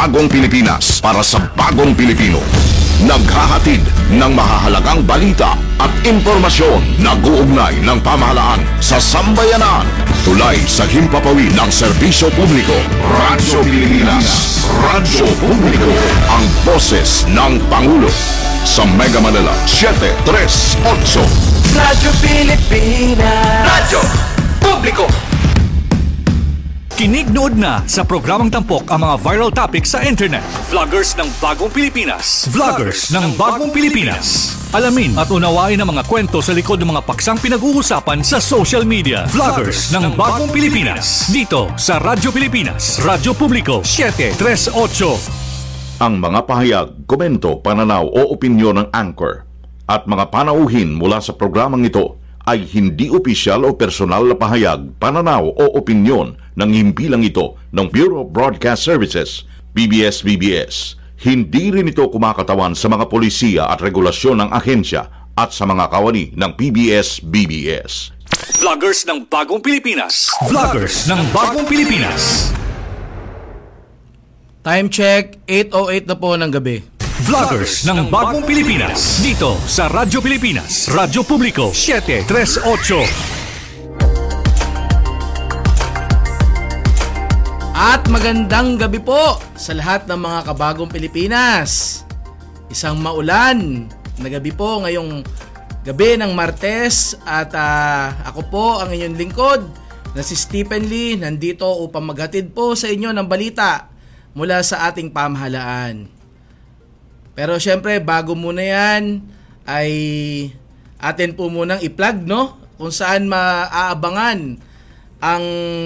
bagong Pilipinas para sa bagong Pilipino. Naghahatid ng mahahalagang balita at impormasyon na guugnay ng pamahalaan sa sambayanan. Tulay sa himpapawid ng serbisyo publiko. Radyo Pilipinas. Radyo Publiko. Ang boses ng Pangulo. Sa Mega Manila, 738. Radyo Pilipinas. Radyo Publiko. Kinig-nood na sa programang tampok ang mga viral topics sa internet. Vloggers ng Bagong Pilipinas. Vloggers ng Bagong Pilipinas. Alamin at unawain ang mga kwento sa likod ng mga paksang pinag-uusapan sa social media. Vloggers ng Bagong Pilipinas. Dito sa Radyo Pilipinas. Radyo Publiko 738. Ang mga pahayag, komento, pananaw o opinyon ng anchor at mga panauhin mula sa programang ito ay hindi opisyal o personal na pahayag, pananaw o opinyon ng himpilang ito ng Bureau of Broadcast Services, PBS-BBS. Hindi rin ito kumakatawan sa mga polisiya at regulasyon ng ahensya at sa mga kawani ng PBS-BBS. Vloggers ng Bagong Pilipinas. Vloggers ng Bagong Pilipinas. Time check, 8:08 na po ng gabi. Vloggers ng Bagong Pilipinas. Dito sa Radyo Pilipinas. Radyo Publiko 738. At magandang gabi po sa lahat ng mga kabagong Pilipinas. Isang maulan na gabi po ngayong gabi ng Martes at ako po ang inyong lingkod na si Stephen Lee, nandito upang maghatid po sa inyo ng balita mula sa ating pamahalaan. Pero syempre bago muna yan ay atin po munang i-plug, no? Kung saan maaabangan ang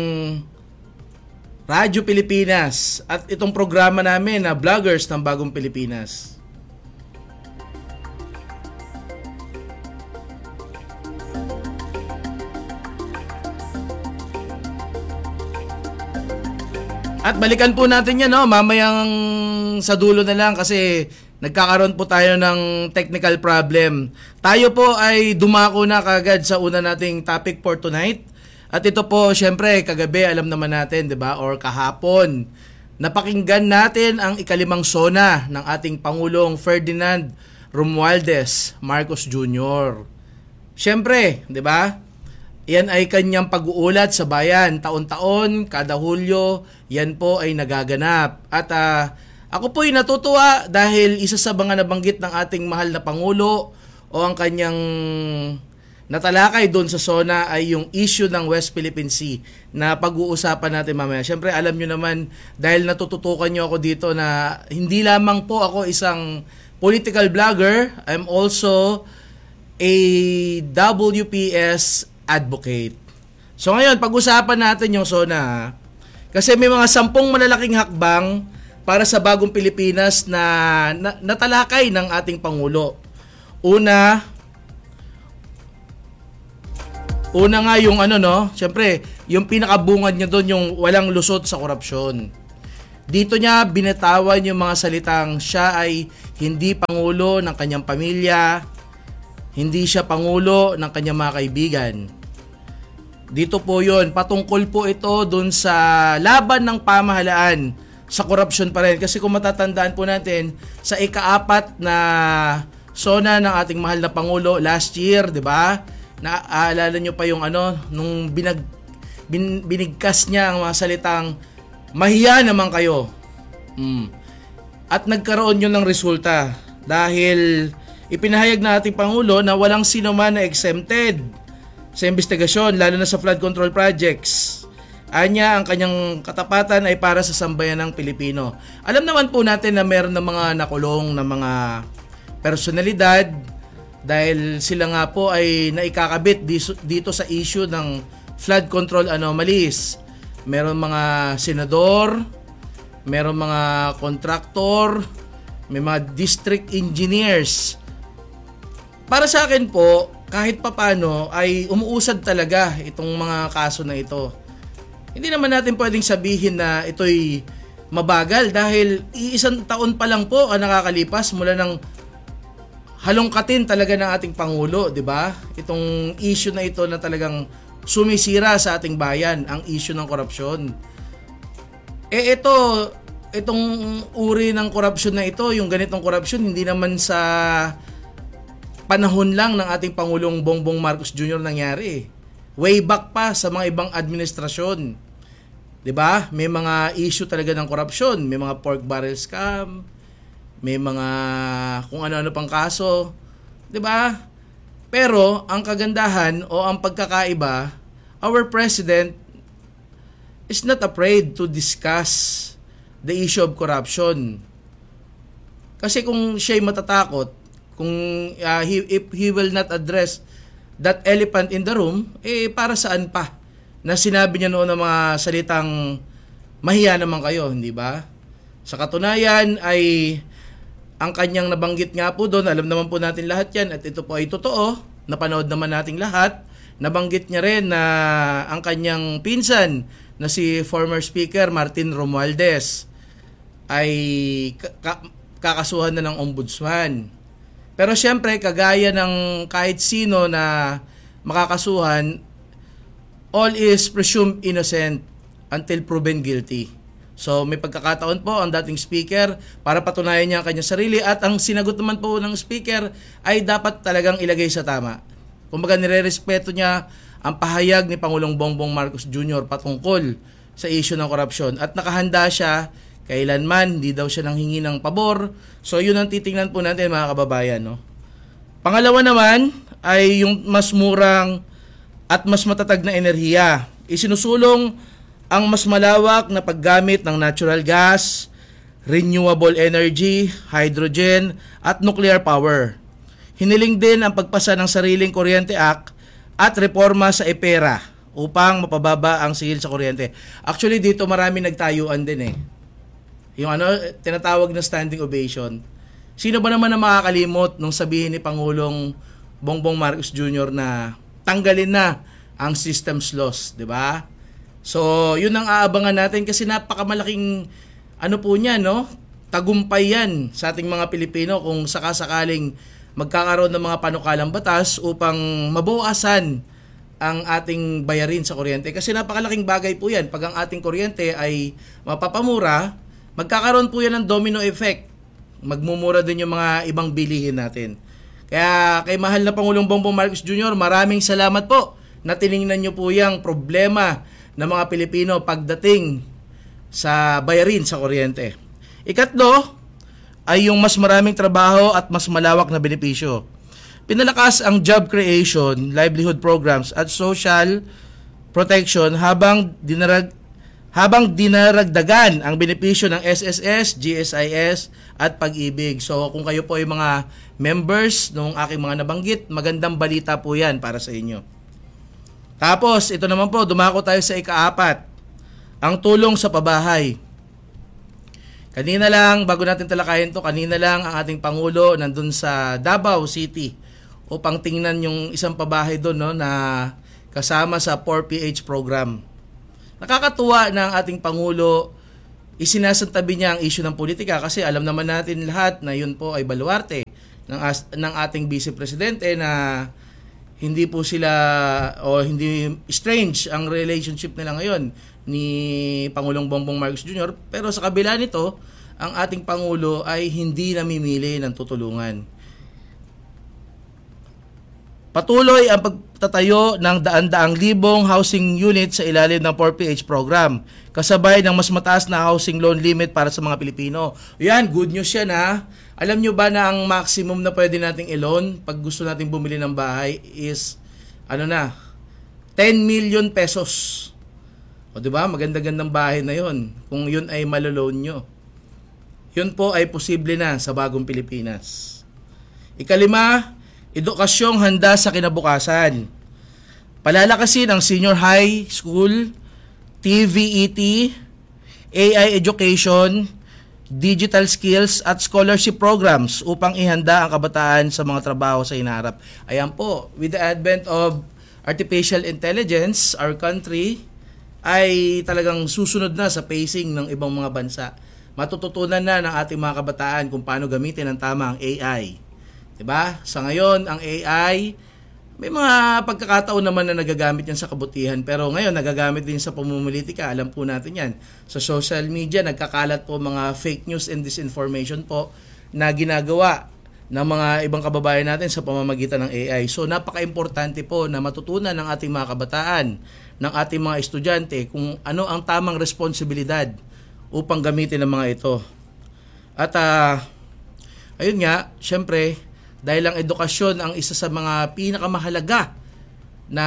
Radyo Pilipinas at itong programa namin na Vloggers ng Bagong Pilipinas. At balikan po natin yan, no? Mamayang sa dulo na lang kasi nagkakaroon po tayo ng technical problem. Tayo po ay dumako na kagad sa una nating topic for tonight. At ito po, syempre, kagabi, alam naman natin, di ba? Or kahapon, napakinggan natin ang ikalimang SONA ng ating Pangulong Ferdinand Romualdez Marcos Jr. Syempre, di ba? Yan ay kanyang pag-uulat sa bayan. Taon-taon, kada Hulyo, yan po ay nagaganap. At ako po ay natutuwa dahil isa sa mga nabanggit ng ating mahal na Pangulo o ang kanyang natalakay doon sa SONA ay yung issue ng West Philippine Sea na pag-uusapan natin mamaya. Siyempre, alam nyo naman, dahil natututukan nyo ako dito na hindi lamang po ako isang political vlogger, I'm also a WPS advocate. So ngayon, pag-usapan natin yung SONA. Kasi may mga 10 malalaking hakbang para sa bagong Pilipinas na natalakay ng ating Pangulo. Una nga yung syempre, yung pinakabungad niya doon yung walang lusot sa korupsyon. Dito niya binitawan yung mga salitang siya ay hindi pangulo ng kanyang pamilya, hindi siya pangulo ng kanyang mga kaibigan. Dito po yun, patungkol po ito doon sa laban ng pamahalaan sa korupsyon pa rin. Kasi kung matatandaan po natin, sa ika-4 na SONA ng ating mahal na Pangulo last year, di ba? Naaalala nyo pa yung nung binigkas niya ang mga salitang mahiya naman kayo. At nagkaroon yun ng resulta dahil ipinahayag na ating Pangulo na walang sino man na exempted sa investigasyon, lalo na sa flood control projects. Anya, ang kanyang katapatan ay para sa sambayan ng Pilipino. Alam naman po natin na meron ng mga nakulong na mga personalidad dahil sila nga po ay naikakabit dito sa issue ng flood control anomalies. Meron mga senador, meron mga kontraktor, may mga district engineers. Para sa akin po, kahit papano ay umuusad talaga itong mga kaso na ito. Hindi naman natin pwedeng sabihin na ito'y mabagal dahil iisang taon pa lang po ang nakakalipas mula ng halongkatin talaga ng ating Pangulo, di ba? Itong issue na ito na talagang sumisira sa ating bayan, ang issue ng korupsyon. Ito, itong uri ng korupsyon na ito, yung ganitong korupsyon, hindi naman sa panahon lang ng ating Pangulong Bongbong Marcos Jr. nangyari. Way back pa sa mga ibang administrasyon. 'Di ba? May mga issue talaga ng korupsyon, may mga pork barrel scam, may mga kung ano-ano pang kaso, 'di ba? Pero ang kagandahan o ang pagkakaiba, our president is not afraid to discuss the issue of corruption. Kasi kung siya'y matatakot, kung if he will not address that elephant in the room, para saan pa? Na sinabi niya noon ng mga salitang mahiya naman kayo, hindi ba? Sa katunayan ay ang kanyang nabanggit nga po doon, alam naman po natin lahat yan at ito po ay totoo, napanood naman nating lahat. Nabanggit niya rin na ang kanyang pinsan na si former Speaker Martin Romualdez ay kakasuhan na ng ombudsman. Pero siyempre, kagaya ng kahit sino na makakasuhan, all is presumed innocent until proven guilty. So may pagkakataon po ang dating speaker para patunayan niya ang kanyang sarili at ang sinagot naman po ng speaker ay dapat talagang ilagay sa tama. Kumbaga nire-respeto niya ang pahayag ni Pangulong Bongbong Marcos Jr. patungkol sa issue ng korupsyon at nakahanda siya kailanman, hindi daw siya nanghingi ng pabor. So yun ang titingnan po natin mga kababayan. No? Pangalawa naman ay yung mas murang at mas matatag na enerhiya. Isinusulong ang mas malawak na paggamit ng natural gas, renewable energy, hydrogen at nuclear power. Hiniling din ang pagpasa ng Sariling Kuryente Act at reforma sa EPERA upang mapababa ang singil sa kuryente. Actually dito marami nagtayuan din eh. Yung tinatawag na standing ovation. Sino ba naman na makakalimot nung sabihin ni Pangulong Bongbong Marcos Jr. na tanggalin na ang systems loss, 'di ba? So, yun ang aabangan natin kasi napakamalaking po niya, no? Tagumpay yan sa ating mga Pilipino kung sakasakaling magkakaroon ng mga panukalang batas upang mabawasan ang ating bayarin sa kuryente. Kasi napakalaking bagay po yan. Pag ang ating kuryente ay mapapamura, magkakaroon po yan ng domino effect. Magmumura din yung mga ibang bilihin natin. Kaya kay mahal na Pangulong Bongbong Marcos Jr., maraming salamat po na tiningnan nyo po yung problema ng mga Pilipino pagdating sa bayarin sa kuryente. Ikatlo ay yung mas maraming trabaho at mas malawak na benepisyo. Pinalakas ang job creation, livelihood programs at social protection habang dinaragdagan ang benepisyo ng SSS, GSIS at Pag-ibig. So kung kayo po ay mga members ng aking mga nabanggit, magandang balita po yan para sa inyo. Tapos, ito naman po, dumako tayo sa ika-4, ang tulong sa pabahay. Kanina lang, bago natin talakayin to, kanina lang ang ating Pangulo nandun sa Davao City upang tingnan yung isang pabahay doon, no, na kasama sa 4PH program. Nakakatuwa na ang ating Pangulo, isinasantabi niya ang issue ng politika kasi alam naman natin lahat na yun po ay baluarte ng ating Vice Presidente na hindi po sila o hindi strange ang relationship nila ngayon ni Pangulong Bongbong Marcos Jr. Pero sa kabila nito, ang ating Pangulo ay hindi namimili ng tutulungan. Patuloy ang pagtatayo ng daan-daang libong housing unit sa ilalim ng 4PH program, kasabay ng mas mataas na housing loan limit para sa mga Pilipino. Yan, good news yan ha. Alam nyo ba na ang maximum na pwede nating i-loan pag gusto nating bumili ng bahay is 10 million pesos. O diba, maganda-gandang bahay na yon kung yun ay maloloan nyo. Yun po ay posible na sa bagong Pilipinas. Ikalima, edukasyong handa sa kinabukasan. Palalakasin ang senior high school, TVET, AI education, digital skills at scholarship programs upang ihanda ang kabataan sa mga trabaho sa hinaharap. Ayan po, with the advent of artificial intelligence, our country ay talagang susunod na sa pacing ng ibang mga bansa. Matututunan na ng ating mga kabataan kung paano gamitin ng tama ang AI. Diba? Sa ngayon, ang AI May mga pagkakataon naman na nagagamit yan sa kabutihan, pero ngayon nagagamit din sa pamumulitika. Alam po natin yan. Sa social media, nagkakalat po mga fake news and disinformation po na ginagawa ng mga ibang kababayan natin sa pamamagitan ng AI. So napaka-importante po na matutunan ng ating mga kabataan, ng ating mga estudyante kung ano ang tamang responsibilidad upang gamitin ang mga ito. At ayun nga, syempre, dahil ang edukasyon ang isa sa mga pinakamahalaga na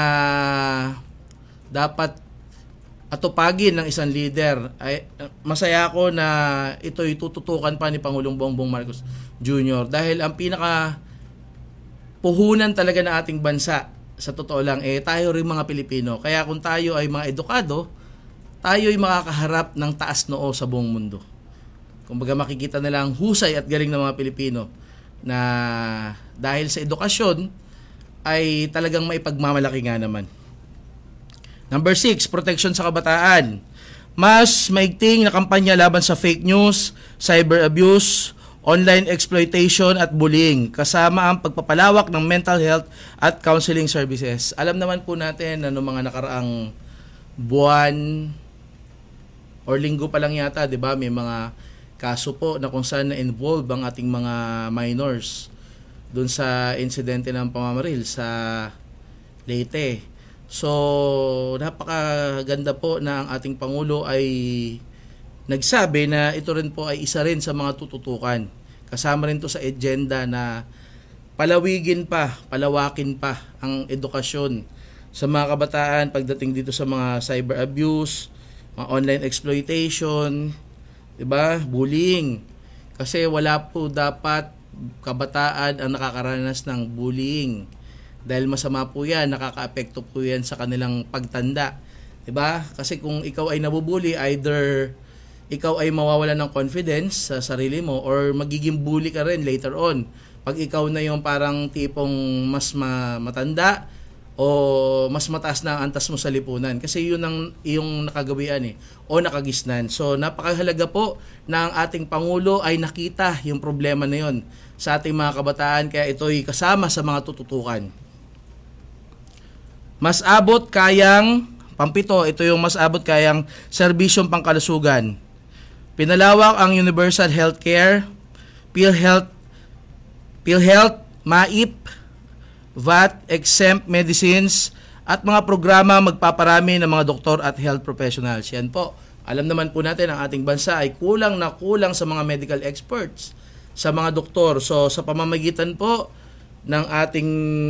dapat atupagin ng isang leader, ay masaya ako na ito'y tututukan pa ni Pangulong Bongbong Marcos Jr. Dahil ang pinaka puhunan talaga ng ating bansa, sa totoo lang, tayo rin mga Pilipino. Kaya kung tayo ay mga edukado, tayo ay makakaharap ng taas noo sa buong mundo. Kumbaga makikita nila ang husay at galing ng mga Pilipino na dahil sa edukasyon ay talagang maipagmamalaki nga naman. Number 6, protection sa kabataan. Mas maigting na kampanya laban sa fake news, cyber abuse, online exploitation at bullying, kasama ang pagpapalawak ng mental health at counseling services. Alam naman po natin na noong mga nakaraang buwan or linggo pa lang yata, 'di ba, may mga kaso po na kung saan na-involve ang ating mga minors doon sa insidente ng pamamaril sa Leyte. So, napakaganda po na ang ating Pangulo ay nagsabi na ito rin po ay isa rin sa mga tututukan. Kasama rin to sa agenda na palawakin pa ang edukasyon sa mga kabataan pagdating dito sa mga cyber abuse, mga online exploitation, 'di ba? Bullying. Kasi wala po dapat kabataan ang nakakaranas ng bullying. Dahil masama po 'yan, nakakaapekto po 'yan sa kanilang pagtanda. 'Di ba? Kasi kung ikaw ay nabubully, either ikaw ay mawawalan ng confidence sa sarili mo or magiging bully ka rin later on. Pag ikaw na yung parang tipong mas matanda o mas mataas na ang antas mo sa lipunan, kasi yun ang iyong nakagawian o nakagisnan. So napakahalaga po na ang ating Pangulo ay nakita yung problema na yun sa ating mga kabataan, kaya ito'y kasama sa mga tututukan. Mas abot kayang pampito, ito yung mas abot kayang serbisyong pangkalusugan. Pinalawak ang universal healthcare, PhilHealth, MAIP, VAT, exempt medicines, at mga programa magpaparami ng mga doktor at health professionals. Yan po. Alam naman po natin ang ating bansa ay kulang na kulang sa mga medical experts, sa mga doktor. So sa pamamagitan po ng ating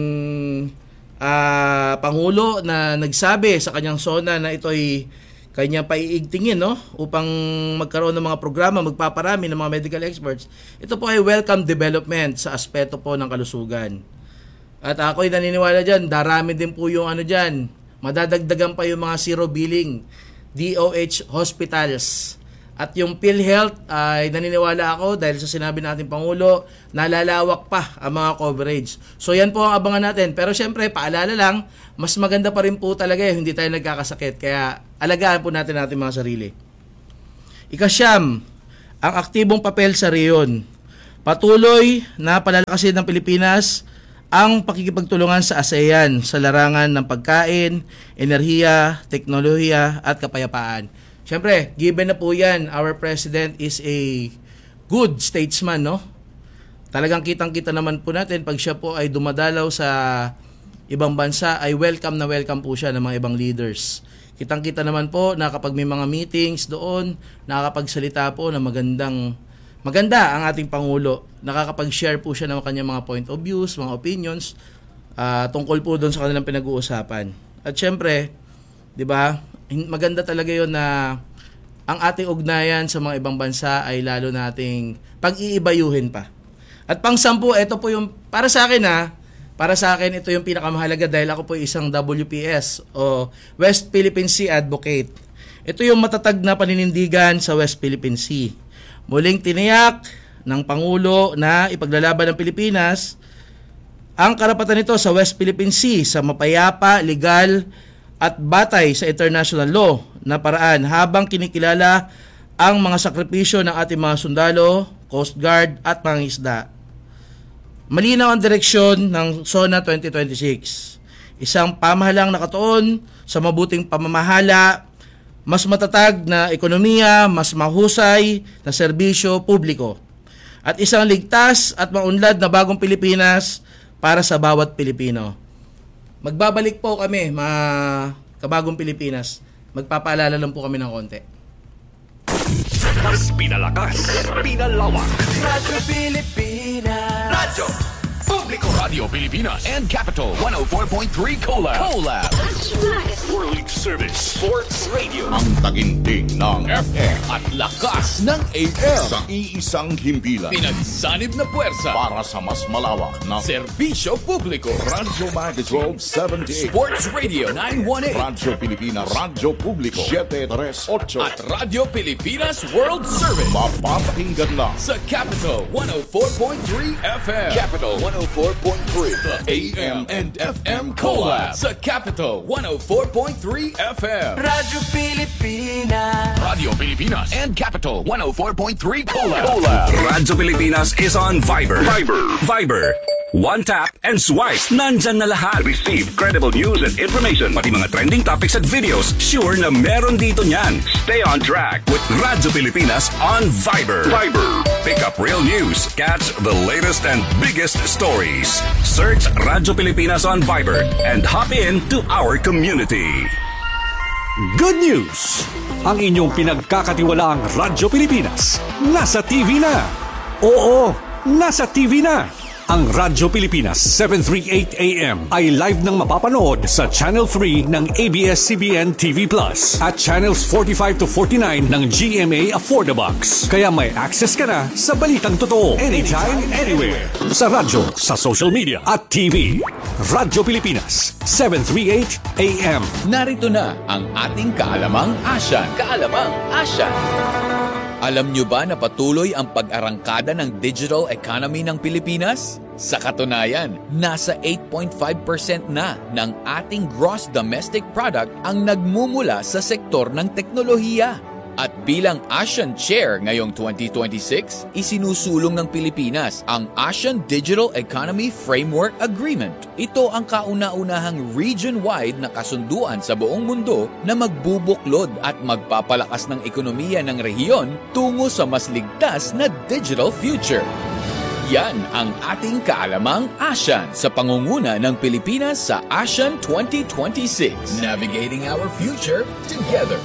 Pangulo na nagsabi sa kanyang SONA na ito ay kanyang paiigtingin, no, upang magkaroon ng mga programa magpaparami ng mga medical experts. Ito po ay welcome development sa aspeto po ng kalusugan. At ako'y naniniwala dyan, darami din po yung dyan. Madadagdagan pa yung mga zero billing DOH hospitals. At yung PhilHealth ay naniniwala ako dahil sa sinabi natin Pangulo, nalalawak pa ang mga coverage. So yan po ang abangan natin. Pero syempre, paalala lang, mas maganda pa rin po talaga hindi tayo nagkakasakit. Kaya alagaan po natin mga sarili. Ika-9, ang aktibong papel sa rehiyon. Patuloy na palalakasin ng Pilipinas ang pakikipagtulungan sa ASEAN sa larangan ng pagkain, enerhiya, teknolohiya at kapayapaan. Siyempre, given na po yan, our President is a good statesman, no? Talagang kitang-kita naman po natin pag siya po ay dumadalaw sa ibang bansa, ay welcome na welcome po siya ng mga ibang leaders. Kitang-kita naman po na kapag may mga meetings doon, nakakapagsalita po na maganda ang ating Pangulo. Nakakapag-share po siya ng kanyang mga point of views, mga opinions, tungkol po doon sa kanilang pinag-uusapan. At syempre, di ba, maganda talaga yon na ang ating ugnayan sa mga ibang bansa ay lalo nating pag-iibayuhin pa. At pang-10, ito po yung, para sa akin ito yung pinakamahalaga dahil ako po isang WPS o West Philippine Sea Advocate. Ito yung matatag na paninindigan sa West Philippine Sea. Muling tiniyak ng Pangulo na ipaglalaban ng Pilipinas ang karapatan nito sa West Philippine Sea sa mapayapa, legal at batay sa international law na paraan habang kinikilala ang mga sakripisyo ng ating mga sundalo, Coast Guard at mga isda. Malinaw ang direksyon ng SONA 2026. Isang pamahalang nakatuon sa mabuting pamamahala, mas matatag na ekonomiya, mas mahusay na serbisyo publiko, at isang ligtas at maunlad na bagong Pilipinas para sa bawat Pilipino. Magbabalik po kami, mga kabagong Pilipinas. Magpapaalala lang po kami ng konti. Mas pinalakas, pinalawak. Radyo Pilipinas. Radyo Publiko. Radio Pilipinas and Capital 104.3 Collab. World Service Sports Radio. Ang taginting ng FM at lakas ng AM. sa iisang himpilan Pinagsanib na puwersa para sa mas malawak na serbisyo publiko. Radyo Magazine 1278, Sports Radio 918 Radyo Pilipinas, Radyo Publiko 738, at Radio Pilipinas World Service mapapakinggan lang sa Capital 104.3 FM. Capital 104.3 The AM and FM Collab sa Capital 104.3 FM. Radyo Pilipinas. Radio Pilipinas and Capital 104.3 Collab. Radyo Pilipinas is on Viber. Viber. One tap and swipe. Nandyan na lahat. Receive credible news and information. Pati mga trending topics at videos. Sure na meron dito niyan. Stay on track with Radyo Pilipinas on Viber. Pick up real news. Catch the latest and biggest stories. Search Radyo Pilipinas on Viber and hop in to our community. Good news! Ang inyong pinagkakatiwalaang Radyo Pilipinas nasa TV na. Oo, nasa TV na. Ang Radyo Pilipinas 738 AM ay live nang mapapanood sa Channel 3 ng ABS-CBN TV Plus at Channels 45 to 49 ng GMA Affordabox. Kaya may access ka na sa balitang totoo anytime, anywhere. Sa radyo, sa social media at TV. Radyo Pilipinas 738 AM. Narito na ang ating Kaalamang Asyan. Alam nyo ba na patuloy ang pag-arangkada ng digital economy ng Pilipinas? Sa katunayan, nasa 8.5% na ng ating gross domestic product ang nagmumula sa sektor ng teknolohiya. At bilang ASEAN Chair ngayong 2026, isinusulong ng Pilipinas ang ASEAN Digital Economy Framework Agreement. Ito ang kauna-unahang region-wide na kasunduan sa buong mundo na magbubuklod at magpapalakas ng ekonomiya ng rehiyon tungo sa mas ligtas na digital future. Yan ang ating Kaalamang ASEAN sa pangunguna ng Pilipinas sa ASEAN 2026. Navigating our future together.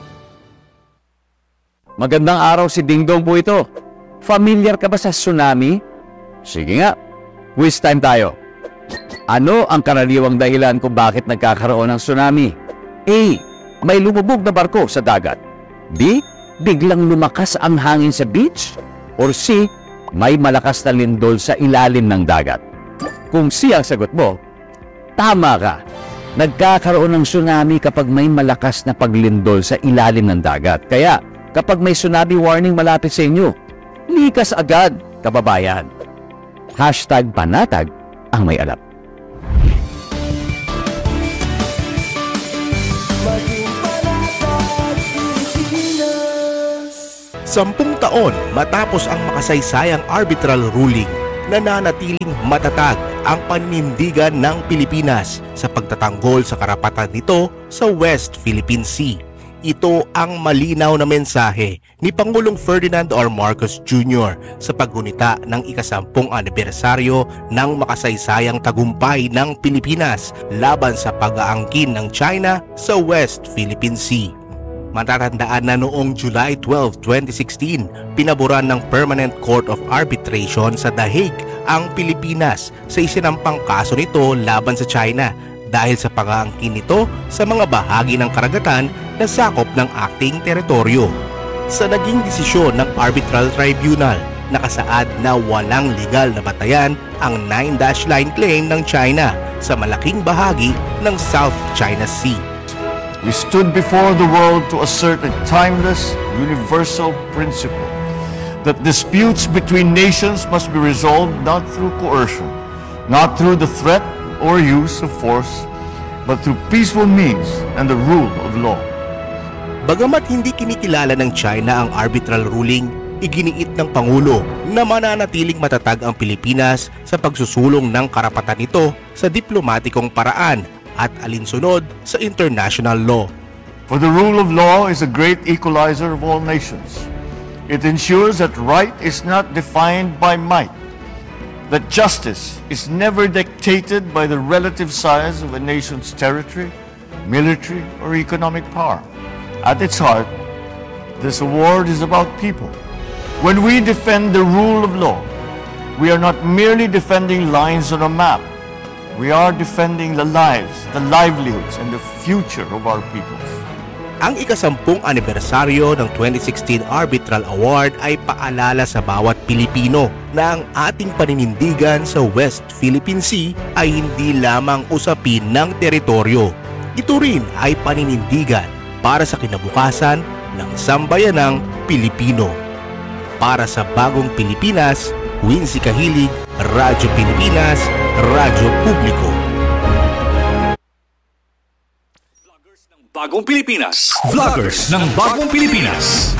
Magandang araw, si Dingdong po ito. Familiar ka ba sa tsunami? Sige nga, quiz time tayo. Ano ang karaniwang dahilan kung bakit nagkakaroon ng tsunami? A. May lumubog na barko sa dagat. B. Biglang lumakas ang hangin sa beach. Or C. May malakas na lindol sa ilalim ng dagat. Kung C ang sagot mo, tama ka. Nagkakaroon ng tsunami kapag may malakas na paglindol sa ilalim ng dagat. Kaya, kapag may tsunami warning malapit sa inyo, likas agad, kababayan. #panatag ang may alam. Sampung taon matapos ang makasaysayang arbitral ruling, nananatiling matatag ang panindigan ng Pilipinas sa pagtatanggol sa karapatan nito sa West Philippine Sea. Ito ang malinaw na mensahe ni Pangulong Ferdinand R. Marcos Jr. sa paggunita ng ika-10 anibersaryo ng makasaysayang tagumpay ng Pilipinas laban sa pag-aangkin ng China sa West Philippine Sea. Matatandaan na noong July 12, 2016, pinaboran ng Permanent Court of Arbitration sa The Hague ang Pilipinas sa isinampang kaso nito laban sa China dahil sa pag-aangkin nito sa mga bahagi ng karagatan na sakop ng ating teritoryo. Sa naging desisyon ng Arbitral Tribunal, nakasaad na walang legal na batayan ang 9-dash line claim ng China sa malaking bahagi ng South China Sea. We stood before the world to assert a timeless, universal principle that disputes between nations must be resolved not through coercion, not through the threat or use of force, but through peaceful means and the rule of law. Bagamat hindi kinikilala ng China ang arbitral ruling, iginiit ng Pangulo na mananatiling matatag ang Pilipinas sa pagsusulong ng karapatan nito sa diplomatikong paraan at alinsunod sa international law. For the rule of law is a great equalizer of all nations. It ensures that right is not defined by might, that justice is never dictated by the relative size of a nation's territory, military, or economic power. At its heart, this award is about people. When we defend the rule of law, we are not merely defending lines on a map. We are defending the lives, the livelihoods, and the future of our peoples. Ang ika-10 anibersaryo ng 2016 Arbitral Award ay paalala sa bawat Pilipino na ang ating paninindigan sa West Philippine Sea ay hindi lamang usapin ng teritoryo. Ito rin ay paninindigan para sa kinabukasan ng sambayanang Pilipino. Para sa Bagong Pilipinas, Wincy Kahilig, Radyo Pilipinas, Radyo Publiko. Bagong Pilipinas. Vloggers ng Bagong Pilipinas.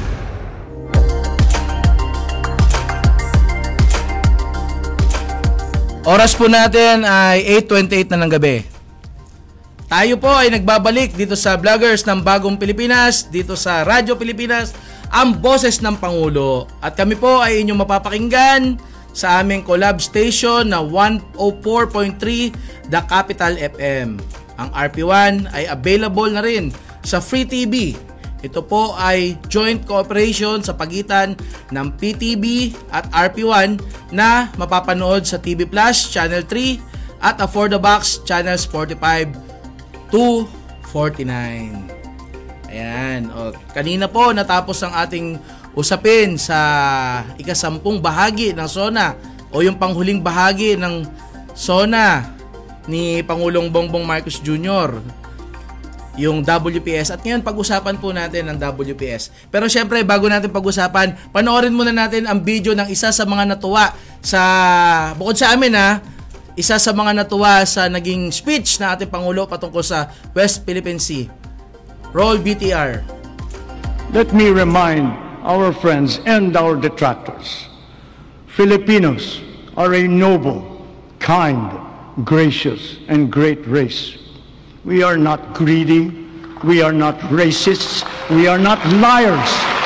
Oras po natin ay 8:28 na ng gabi. Tayo po ay nagbabalik dito sa Vloggers ng Bagong Pilipinas, dito sa Radyo Pilipinas, ang boses ng Pangulo. At kami po ay inyong mapapakinggan sa aming collab station na 104.3 The Capital FM. Ang RP1 ay available na rin sa Free TV. Ito po ay joint cooperation sa pagitan ng PTV at RP1 na mapapanood sa TV Plus Channel 3 at For the Box Channels 45 to 49. Ayan. O, kanina po natapos ang ating usapin sa ika-10 bahagi ng SONA o yung panghuling bahagi ng SONA ni Pangulong Bongbong Marcos Jr., yung WPS. At ngayon pag-usapan po natin ang WPS. Pero syempre bago natin pag-usapan, panoorin muna natin ang video ng isa sa mga natuwa sa, bukod sa amin isa sa mga natuwa sa naging speech na ating Pangulo patungkol sa West Philippine Sea. Roll BTR. Let me remind our friends and our detractors, Filipinos are a noble, kind, gracious, and great race. We are not greedy. We are not racists. We are not liars.